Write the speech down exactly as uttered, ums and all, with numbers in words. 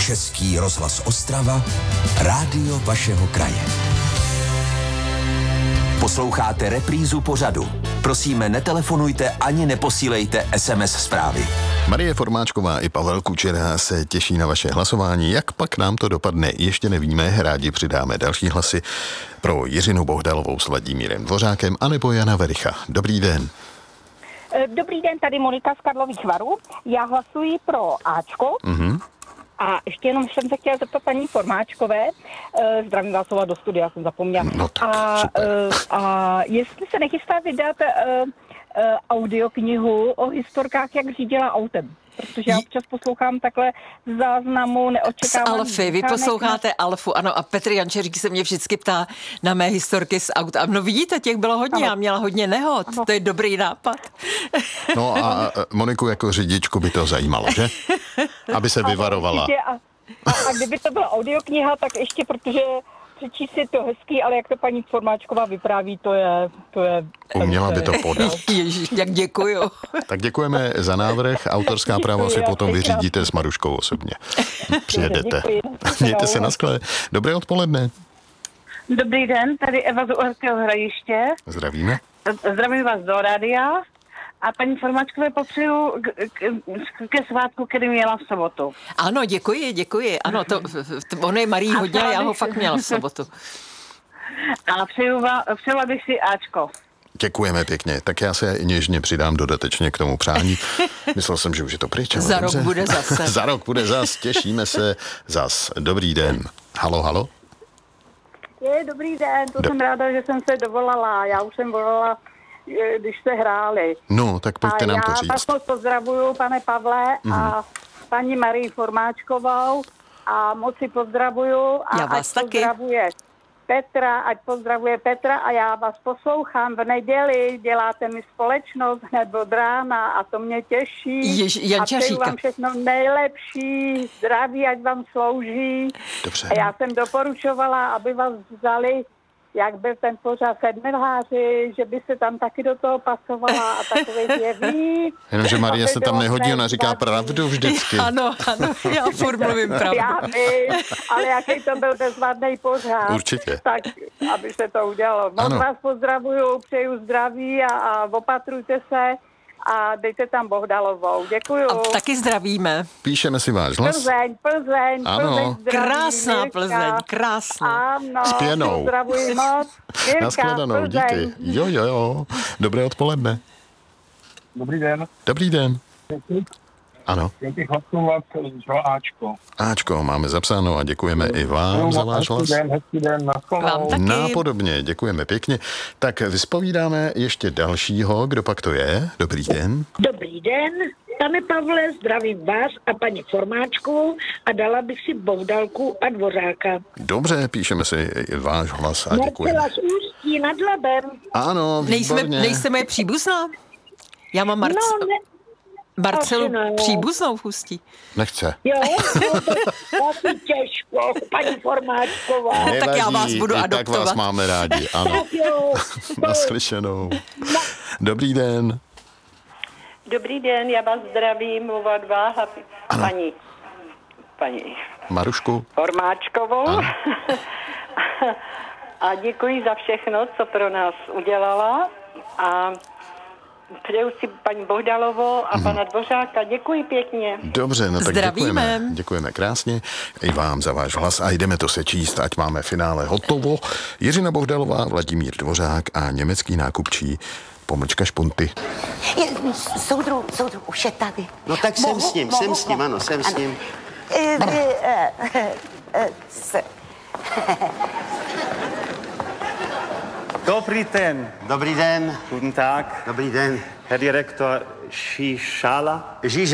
Český rozhlas Ostrava, rádio vašeho kraje. Posloucháte reprízu pořadu. Prosíme, netelefonujte ani neposílejte es em es zprávy. Marie Formáčková i Pavel Kučera se těší na vaše hlasování. Jak pak nám to dopadne, ještě nevíme. Rádi přidáme další hlasy pro Jiřinu Bohdalovou s Vladimírem Dvořákem anebo Jana Vericha. Dobrý den. Dobrý den, tady Monika z Karlových Varů. Já hlasuji pro Ačko. Mhm. A ještě jenom jsem se chtěla zeptat paní Formáčkové, zdravím vás do studia, jsem zapomněla. No tak, a, a jestli se nechystá vydat uh, uh, audioknihu o historkách, jak řídila autem. Protože já občas poslouchám takhle z záznamu neočekávaný. Z Alfy, vy posloucháte na... Alfu, ano, a Petr Jančeřík se mě vždycky ptá na mé historky z aut. A no vidíte, těch bylo hodně, ano. Já měla hodně nehod, ano. To je dobrý nápad. No a Moniku jako řidičku by to zajímalo, že? Aby se vyvarovala. A, a, a kdyby to byla audiokniha, tak ještě, protože přečíst si to hezký, ale jak to paní Formáčková vypráví, to je... To je Uměla by to podat. Ježiš, jak děkuju. Tak děkujeme za návrh. Autorská práva si potom vyřídíte s Maruškou osobně. Přijedete. Mějte se na skle. Dobré odpoledne. Dobrý den, tady Eva z Uherského Hradiště. Zdravíme. Zdravím vás do rádia. A paní Formáčkové popřeju k, k, ke svátku, který měla v sobotu. Ano, děkuji, děkuji. Ano, to, to ono je Marí hodně, já ho fakt měla v sobotu. A přeju vám, přejula bych si Ačko. Děkujeme pěkně. Tak já se něžně přidám dodatečně k tomu přání. Myslel jsem, že už je to pryč. Za dobře. rok bude zase. Za rok bude zas. Těšíme se zas. Dobrý den. Halo, halo. Je, dobrý den, to Do... jsem ráda, že jsem se dovolala. Já už jsem volala, když se hráli. No, tak pojďte a nám to já říct. vás moc pozdravuju, pane Pavle, mm. a paní Marii Formáčkovou a moc si pozdravuju. A já vás ať taky. Pozdravuje Petra, ať pozdravuje Petra a já vás poslouchám v neděli, děláte mi společnost hned od rána a to mě těší. Jež, a přeju vám všechno nejlepší, zdraví, ať vám slouží. Dobře. A já jsem doporučovala, aby vás vzali, jak byl ten pořád sedmilháři, že by se tam taky do toho pasovala a takové jeví. Jenomže Marie se tam nehodí, ona říká pravdu vždycky. Ano, ano, já furt mluvím pravdu. Já vím, ale jaký to byl bezvadný pořád. Určitě. Tak, aby se to udělalo. Moc Ano. vás pozdravuju, přeju zdraví a, a opatrujte se a dejte tam Bohdalovou. Děkuju. A taky zdravíme. Píšeme si váš hlas. Plzeň, Plzeň, Ano. Plzeň, zdraví, Krásná Mirka. Plzeň, krásná. Ano, S pěnou. pozdravuji moc. Mirka, Nashledanou, Plzeň. díky. Jo, jo, jo. Dobré odpoledne. Dobrý den. Dobrý den. Ano. Já bych hlasovat pro Ačko. Ačko, máme zapsáno a děkujeme i vám za váš hlas. Hezký den, hezký den, Vám taky. Nápodobně, děkujeme pěkně. Tak vyspovídáme ještě dalšího, kdo pak to je. Dobrý den. Dobrý den, pane Pavle, zdravím vás a paní Formáčkovou a dala bych si Bohdalku a Dvořáka. Dobře, píšeme si i váš hlas a děkujeme. Marcela z Ústí nad Labem. Ano, Nejsme, výborně. nejste moje příbuzná? Já mám Marc... No, ne, Marcelu asi ne. příbuznou v Ústí. Nechce. jo, no, to asi těžko, paní Formáčková. Nevadí, tak já vás budu i tak adoptovat. vás máme rádi, ano. Tak jo, Naslyšenou. Dobrý den. Dobrý den, já vás zdravím, oba dva, a paní, paní Marušku. Formáčkovou. A děkuji za všechno, co pro nás udělala. A přeju si paní Bohdalovou a pana Dvořáka. Děkuji pěkně. Dobře, no tak Zdravíme. děkujeme. Děkujeme krásně i vám za váš hlas a jdeme to sečíst, ať máme finále hotovo. Jiřina Bohdalová, Vladimír Dvořák a německý nákupčí pomlčka Špunty. Je, soudru, soudru, už je tady. No tak jsem Mohu, s ním, mohu, jsem s ním, mohu. ano, jsem s Ano. ním. E, e, e, e, se. Dobrý den. Dobrý den. Guten Tag. Dobrý den. Herr Direktor Šišala. Žíže.